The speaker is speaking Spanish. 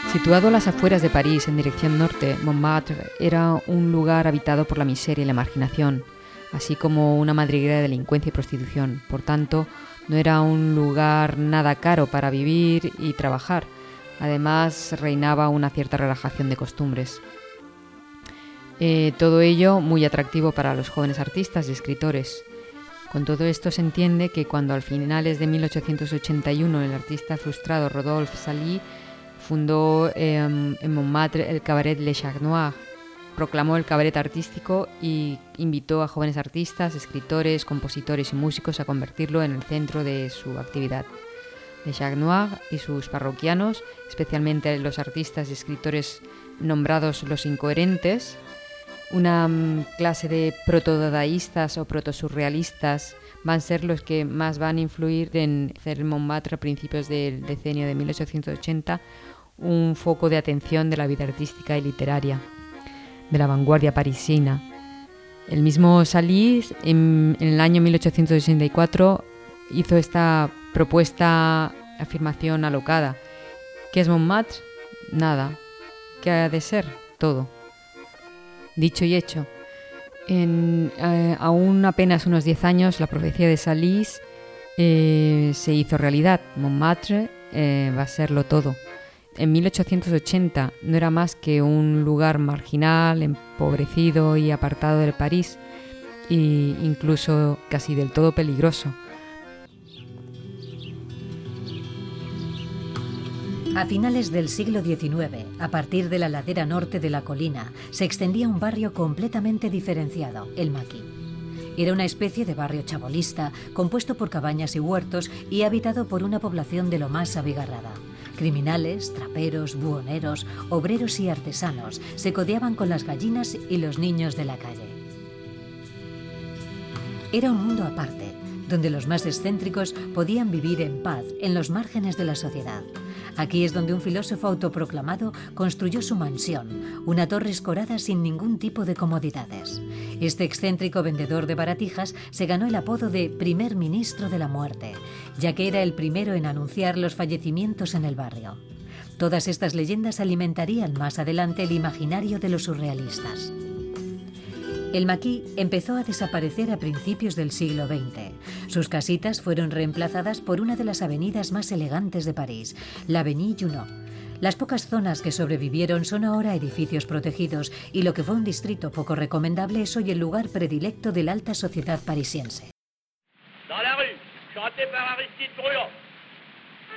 Situado a las afueras de París, en dirección norte, Montmartre era un lugar habitado por la miseria y la marginación, así como una madriguera de delincuencia y prostitución. Por tanto, no era un lugar nada caro para vivir y trabajar. Además, reinaba una cierta relajación de costumbres. Todo ello muy atractivo para los jóvenes artistas y escritores. Con todo esto se entiende que cuando a finales de 1881 el artista frustrado Rodolphe Sailly fundó en Montmartre el cabaret Le Chat Noir, proclamó el cabaret artístico y invitó a jóvenes artistas, escritores, compositores y músicos a convertirlo en el centro de su actividad. Le Chat Noir y sus parroquianos, especialmente los artistas y escritores nombrados los incoherentes, una clase de protodadaístas o protosurrealistas, van a ser los que más van a influir en hacer Montmartre a principios del decenio de 1880 un foco de atención de la vida artística y literaria, de la vanguardia parisina. El mismo Sailly, en el año 1864, hizo esta afirmación alocada. ¿Qué es Montmartre? Nada. ¿Qué ha de ser? Todo. Dicho y hecho. Aún apenas unos 10 años, la profecía de Sailly se hizo realidad. Montmartre va a serlo todo. En 1880 no era más que un lugar marginal, empobrecido y apartado de París, e incluso casi del todo peligroso. A finales del siglo XIX, a partir de la ladera norte de la colina, se extendía un barrio completamente diferenciado, el Maquis. Era una especie de barrio chabolista, compuesto por cabañas y huertos y habitado por una población de lo más abigarrada. Criminales, traperos, buhoneros, obreros y artesanos se codeaban con las gallinas y los niños de la calle. Era un mundo aparte, donde los más excéntricos podían vivir en paz en los márgenes de la sociedad. Aquí es donde un filósofo autoproclamado construyó su mansión, una torre escorada sin ningún tipo de comodidades. Este excéntrico vendedor de baratijas se ganó el apodo de primer ministro de la muerte, ya que era el primero en anunciar los fallecimientos en el barrio. Todas estas leyendas alimentarían más adelante el imaginario de los surrealistas. El Maquis empezó a desaparecer a principios del siglo XX. Sus casitas fueron reemplazadas por una de las avenidas más elegantes de París, la Avenue Junot. Las pocas zonas que sobrevivieron son ahora edificios protegidos y lo que fue un distrito poco recomendable es hoy el lugar predilecto de la alta sociedad parisiense. Dans la rue, chanté par Aristide Bruand.